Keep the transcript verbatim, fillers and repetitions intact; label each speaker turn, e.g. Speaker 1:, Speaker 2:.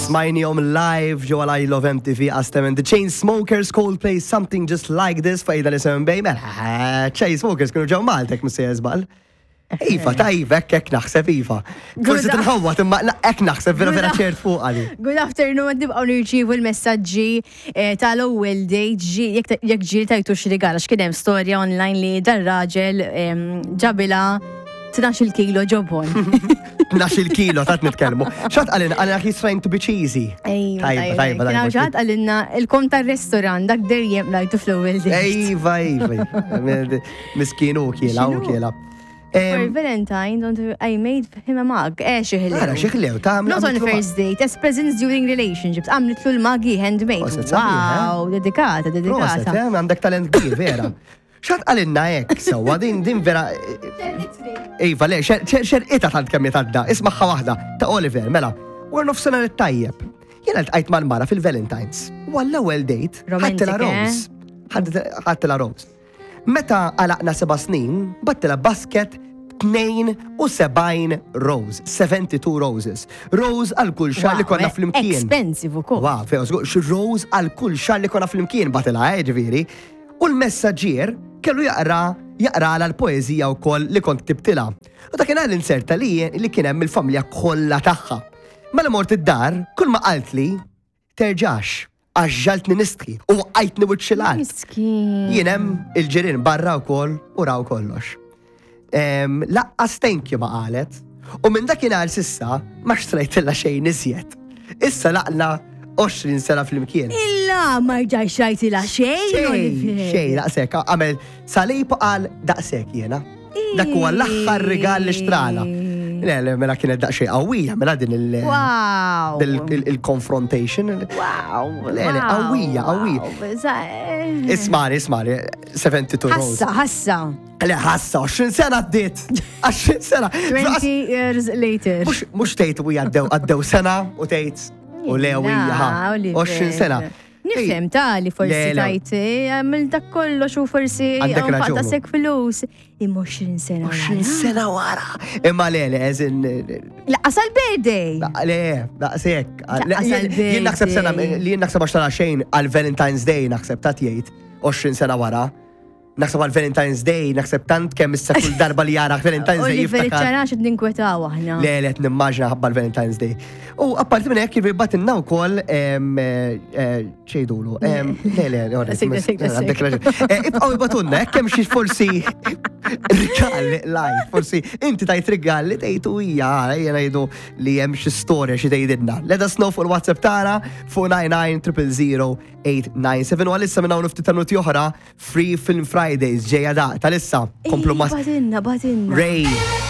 Speaker 1: Smajnijom live ġo I Love M T V għastem The Chainsmokers, Coldplay, Something Just Like This fajda li sem bej, mela, Chainsmokers kunu ġo Maltek mis jezbal. Iva, tajib, ek ek naħseb Iva. Forsi tinħawat, imma ek naħseb vera vera ċert fuq għali.
Speaker 2: Good afternoon, nibqaw nirċivu l-messagġi tal-ewwel date, jek ġiri tajtu x'rigala x'kien hemm storja online li dar-raġel ġabila tnax-il kilo ġobon.
Speaker 1: tnax-il kilo, tat nitkellmu. Xat għalina, għalina he's trying to be cheesy.
Speaker 2: Tajba, tajba, tajba. Xat għalina, il-kom tar-restorant, dak derjem lajtu fl-ewwel date.
Speaker 1: Iva, Iva. Miskinu kiela, u kiela.
Speaker 2: For Valentine, don't I made him a mug. Eh, xeħlew.
Speaker 1: Għara, xeħlew, ta'
Speaker 2: Not on first date, as presents during relationships. Għamlitlu l-magi handmade. Wow, dedikata, dedikata.
Speaker 1: Għandek talent kbir, vera. Xat għalinna ek, sewa, din din vera. Iva, le, xerqita tant kemm jitadda, ismaħħa wahda, ta' Oliver, mela, war nofsena l-tajjeb. Jena l-tqajt mal-mara fil-Valentines. Walla well date, ħattila Rose. ħattila Rose. Meta għalaqna seba snin, battila basket tnejn-u-sebgħin rose, seventy-two roses. Rose għal kull xar li konna fl-imkien.
Speaker 2: Expensive u kol.
Speaker 1: Wow, fejn rose għal kull xar li konna fl-imkien, battila ġviri. U l-messagġier kellu jaqra jaqra għal poezija u koll li kont tibtila. U ta' kien għal inserta li li kien hemm il-familja kollha tagħha. Mela mort id-dar, kull ma qalt li terġax. Għaxġaltni nistħi u għajtni wiċċilal. Jienem il-ġirin barra u koll u raw kollox. Laqqas thank you ma qalet u minn dakinhar sissa ma xtrajtilla xejn iżjed. Issa laqna għoxrin sena fl-imkien.
Speaker 2: Illa ma rġajx rajtila xejn.
Speaker 1: Xejn, daqsek, għamel salejpo għal daqsek jena. Dak huwa l-aħħar rigal li xtrala. Le, le, mela kienet daqxej qawwija, mela din il-
Speaker 2: Wow.
Speaker 1: il-confrontation.
Speaker 2: Wow.
Speaker 1: Le, le, qawwija, qawwija. Ismani, ismani, seventy-two rose.
Speaker 2: Ħassa, ħassa.
Speaker 1: Le, ħassa, għoxrin sena għaddit. għoxrin sena.
Speaker 2: twenty years later.
Speaker 1: Mux tejt u għaddew, għaddew sena u tejt u le u għoxrin sena.
Speaker 2: Nifhem tali forsi tajt, għamil dak kollox u forsi għanfaqta sek flus. Imma għoxrin sena wara.
Speaker 1: għoxrin sena wara. Imma le, le, eżin.
Speaker 2: Laqqas għal-birthday.
Speaker 1: Le, daqsek.
Speaker 2: Laqqas għal-birthday.
Speaker 1: Jien naħseb sena, li jien naħseb għaxtana xejn għal-Valentine's Day naħseb ta' tjejt għoxrin sena wara. Naħseb għal-Valentine's Day, naħseb tant kemm issa kull darba li jara Valentine's Day.
Speaker 2: Oliver ċarax id-ninkwetaw aħna.
Speaker 1: Le, le, nimmaġna ħabba l-Valentine's Day. U apparti minn hekk jirribatinna wkoll ċejdulu. Le, le, għandek raġun. Ibqgħu jibatunna, hekk hemm xi forsi rigalli live, forsi inti tajt rigalli tgħidu hija jena jgħidu li hemm xi storja xi tgħidilna. Let us know fuq il-WhatsApp tagħna fuq nine nine zero zero zero eight nine seven u għalissa minn hawn ftit tanuti oħra Free Film Fridays ġejja da tal-issa komplu mas.
Speaker 2: Batinna, batinna.
Speaker 1: Ray.